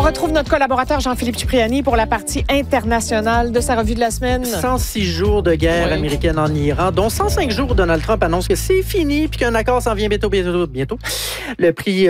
retrouve notre collaborateur Jean-Philippe Cipriani pour la partie internationale de sa revue de la semaine. 106 jours de guerre américaine en Iran, dont 105 jours où Donald Trump annonce que c'est fini puis qu'un accord s'en vient bientôt. Le prix